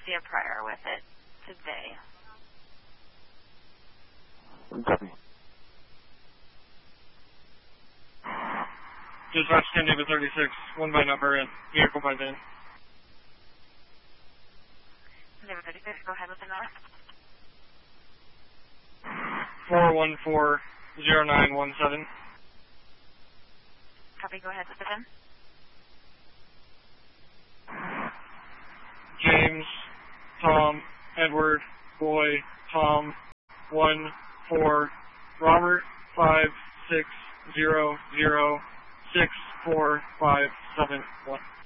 see a prior with it today. Copy. Dispatch 10 David 36, 1 by number and vehicle by VIN. David 36, go ahead with the number. 4140917. Copy, go ahead with the VIN. James, Tom, Edward, Boy, Tom, 1, 4, Robert, 5, 6, 0, 0, 6, 4, 5, 7, 1.